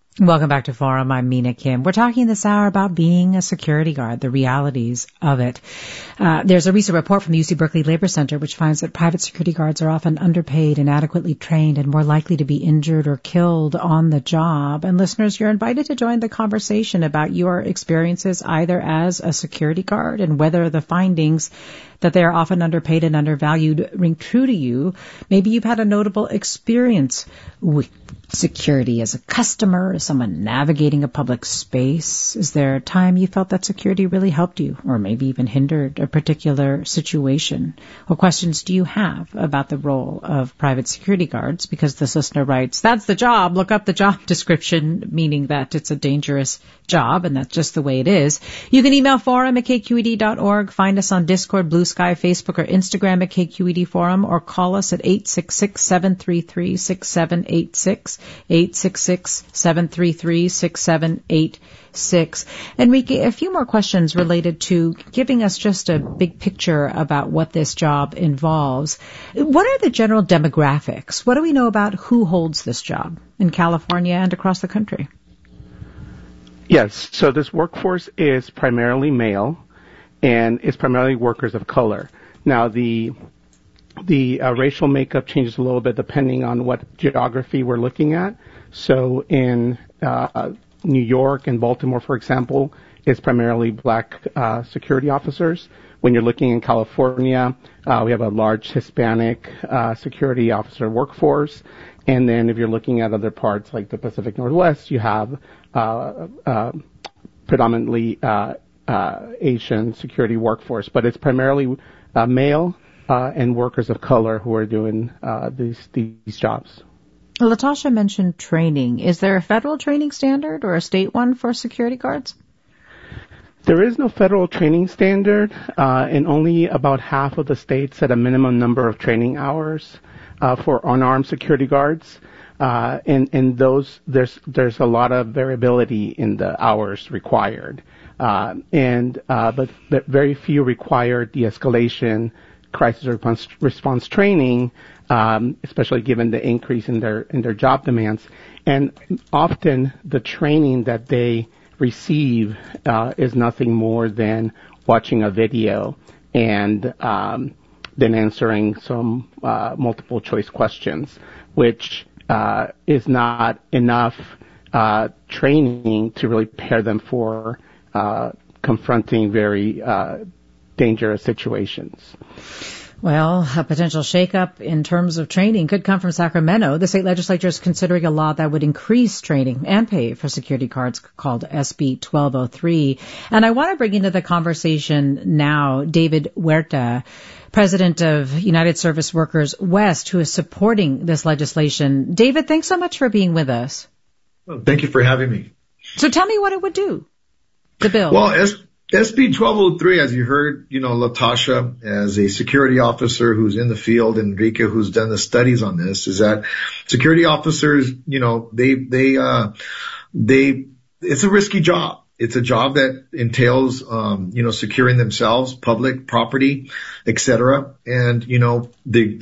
Welcome back to Forum. I'm Mina Kim. We're talking this hour about being a security guard, the realities of it. There's a recent report from the UC Berkeley Labor Center which finds that private security guards are often underpaid, inadequately trained, and more likely to be injured or killed on the job. And listeners, you're invited to join the conversation about your experiences either as a security guard and whether the findings that they are often underpaid and undervalued ring true to you. Maybe you've had a notable experience with security as a customer, as someone navigating a public space. Is there a time you felt that security really helped you or maybe even hindered a particular situation? What questions do you have about the role of private security guards? Because this listener writes, that's the job. Look up the job description, meaning that it's a dangerous job, and that's just the way it is. You can email forum@kqed.org, find us on Discord, Blue Sky, Facebook, or Instagram at KQED Forum, or call us at 866-733-6786, 866-733-6786. Enrique, a few more questions related to giving us just a big picture about what this job involves. What are the general demographics? What do we know about who holds this job in California and across the country? Yes, so this workforce is primarily male, and it's primarily workers of color. Now, the racial makeup changes a little bit depending on what geography we're looking at. So in New York and Baltimore, for example, it's primarily black security officers. When you're looking in California, we have a large Hispanic security officer workforce. And then if you're looking at other parts like the Pacific Northwest, you have predominantly Asian security workforce. But it's primarily male and workers of color who are doing these jobs. Latasha mentioned training. Is there a federal training standard or a state one for security guards? There is no federal training standard, and only about half of the states set a minimum number of training hours for unarmed security guards. And those, there's a lot of variability in the hours required. But very few require de-escalation, crisis response training, especially given the increase in their job demands. And often the training that they receive is nothing more than watching a video and then answering some multiple choice questions, which is not enough training to really prepare them for confronting very dangerous situations. Well, a potential shakeup in terms of training could come from Sacramento. The state legislature is considering a law that would increase training and pay for security guards called SB 1203. And I want to bring into the conversation now David Huerta, president of United Service Workers West, who is supporting this legislation. David, thanks so much for being with us. Well, thank you for having me. So tell me what it would do, the bill. Well, SB 1203, as you heard, Latasha, as a security officer who's in the field, and Enrique, who's done the studies on this, is that security officers, it's a risky job. It's a job that entails, securing themselves, public property, et cetera. And, the